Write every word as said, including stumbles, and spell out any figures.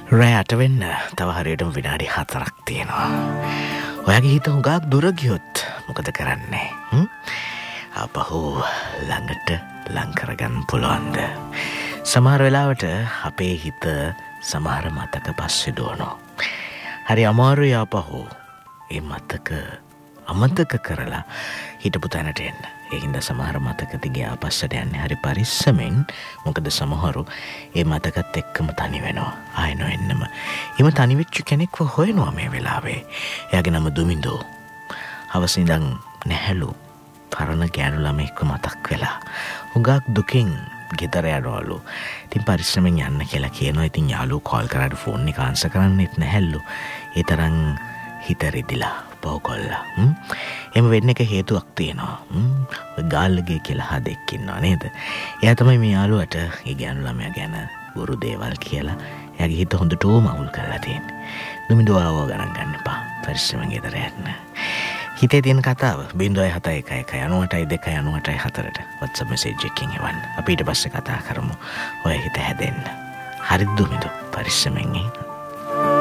රෑ අට වෙන්න තව හරියටම විනාඩි හතරක් තියෙනවා. ඔයාගේ හිත හුඟක් දුර ගියොත් මොකද කරන්නේ? ආපහු ළඟට ලං කරගන්න පුළුවන්ද? සමහර වෙලාවට අපේ හිත සමහර මතක පස්සේ දුවනවා. හරි අමාරුයි ආපහු ඒ මතක අමතක කරලා හිටපු තැනට එන්න. ඒ හින්දා සමහර මතක දිගේ ආපස්සට යන්නේ හරි පරිස්සමෙන්. මොකද සමහරු ඒ මතකත් එක්කම තනි වෙනවා. ආයෙ නොඑන්නම. හිම තනි වෙච්ච කෙනෙක්ව හොයනවා මේ වෙලාවේ. එයාගේ නම දුමින්දෝ. හවස ඉඳන් නැහැලු පරණ ගෑනු ළමෙක්ව මතක් වෙලා. හුඟක් දුකින් ගෙදර යනවලු. ඉතින් පරිස්සමෙන් යන්න කියලා කියනවා. ඉතින් යාළුවෝ කෝල් කරාට ෆෝන් එක ආන්සර් කරන්නෙත් නැහැලු. ඒ තරම් හිත රිදිලා පවකොල්ලා. එහෙම වෙන්න එක හේතුවක් තියෙනවා. ගාල්ලගේ කියලා හදෙක් ඉන්නවා නේද? එයා තමයි මේ යාළුවට ඒ ගෑනු ළමයා ගැන බොරු දේවල් කියලා එයාගේ හිත හොඳටම අවුල් කරලා තියෙන්නේ. දුමින්දෝ ආවෝ ගණන් ගන්න එපා. පරිස්සමෙන් ගෙදර යන්න. හිතේ තියෙන කතාව බිංදුවයි හතයි එකයි එකයි අනූඅටයි දෙකයි අනූඅටයි හතරට WhatsApp message එකකින් එවන්න. අපි ඊට පස්සේ කතා කරමු. ඔය හිත හැදෙන්න. හරිද දුමින්දෝ? පරිස්සමෙන් ඉන්න.